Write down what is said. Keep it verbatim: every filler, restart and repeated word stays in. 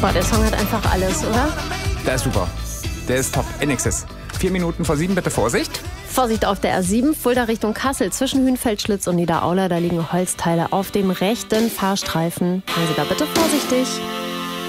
Boah, der Song hat einfach alles, oder? Der ist super. Der ist top. In Excess. Vier Minuten vor sieben, bitte Vorsicht. Vorsicht auf der R sieben, Fulda Richtung Kassel. Zwischen Hünfeldschlitz und Niederaula, da liegen Holzteile auf dem rechten Fahrstreifen. Seien Sie da bitte vorsichtig.